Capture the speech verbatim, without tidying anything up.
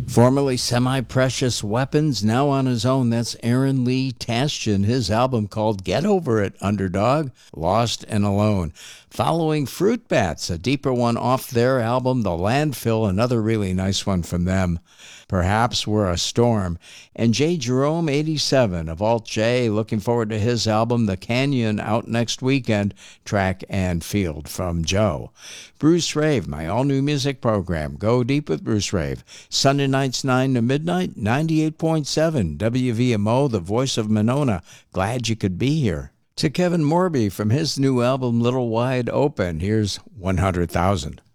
Formerly Semi-Precious Weapons, now on his own. That's Aaron Lee Tashian, his album called Get Over It, Underdog, Lost and Alone. Following Fruit Bats, a deeper one off their album, The Landfill, another really nice one from them. Perhaps We're a Storm. And J. Jerome, eighty-seven, of Alt J, looking forward to his album, The Canyon, out next weekend, Track and Field from Joe. Bruce Rave, my all-new music program, Go Deep with Bruce Rave. Sunday nights nine to midnight, ninety-eight point seven, W V M O, the voice of Monona. Glad you could be here. To Kevin Morby from his new album, Little Wide Open, here's one hundred thousand.